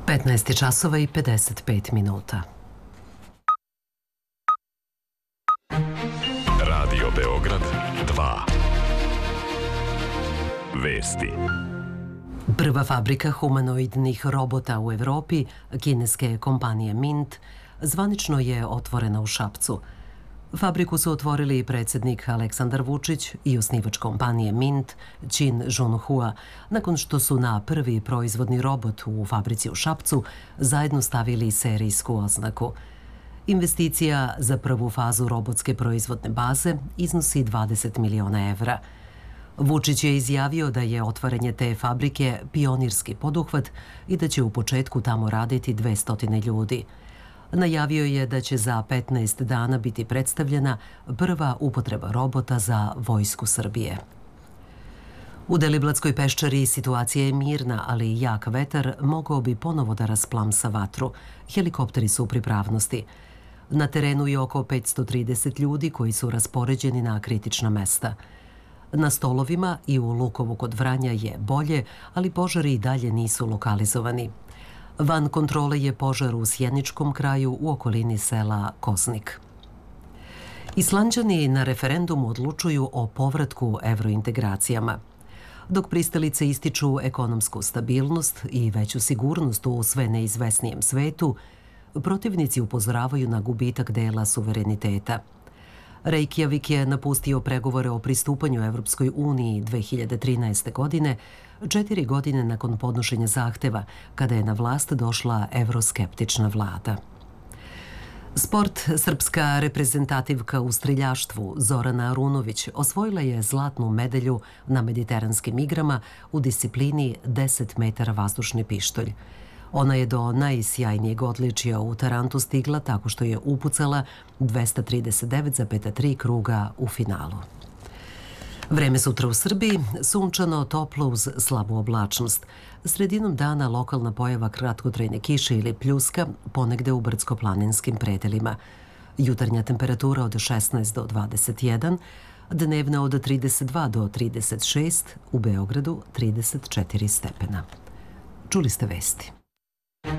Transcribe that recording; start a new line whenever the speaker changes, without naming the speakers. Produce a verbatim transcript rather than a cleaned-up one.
petnaest časova i pedeset pet minuta.
Radio Beograd dva. Vesti.
Prva fabrika humanoidnih robota u Evropi, kineske kompanije Mint, zvanično je otvorena u Šapcu. Fabriku su otvorili predsjednik Aleksandar Vučić i osnivač kompanije Mint, Qin Zhonghua, nakon što su na prvi proizvodni robot u fabrici u Šapcu zajedno stavili serijsku oznaku. Investicija za prvu fazu robotske proizvodne baze iznosi dvadeset miliona evra. Vučić je izjavio da je otvaranje te fabrike pionirski poduhvat i da će u početku tamo raditi dvesta ljudi. Najavio je da će za petnaest dana biti predstavljena prva upotreba robota za Vojsku Srbije. U Deliblatskoj peščari situacija je mirna, ali jak vetar mogao bi ponovo da rasplamsa vatru. Helikopteri su u pripravnosti. Na terenu je oko petsto trideset ljudi koji su raspoređeni na kritična mesta. Na Stolovima i u Lukovu kod Vranja je bolje, ali požari i dalje nisu lokalizovani. Van kontrole je požar u Sjeničkom kraju u okolini sela Kosnik. Islanđani na referendumu odlučuju o povratku evrointegracijama. Dok pristalice ističu ekonomsku stabilnost i veću sigurnost u sve neizvesnijem svetu, protivnici upozoravaju na gubitak dela suvereniteta. Reykjavik je napustio pregovore o pristupanju Evropskoj uniji dve hiljade trinaeste. godine, četiri godine nakon podnošenja zahteva, kada je na vlast došla evroskeptična vlada. Sport. Srpska reprezentativka u streljaštvu Zorana Arunović osvojila je zlatnu medalju na Mediteranskim igrama u disciplini deset metara vazdušni pištolj. Ona je do najsjajnijeg odličija u Tarantu stigla tako što je upucala dvesta trideset devet zarez tri kruga u finalu. Vreme sutra u Srbiji, sunčano, toplo uz slabu oblačnost. Sredinom dana lokalna pojava kratkotrajne kiše ili pljuska, ponegde u brdsko-planinskim predelima. Jutarnja temperatura od šesnaest do dvadeset jedan, dnevna od trideset dva do trideset šest, u Beogradu trideset četiri stepena. Čuli ste vesti.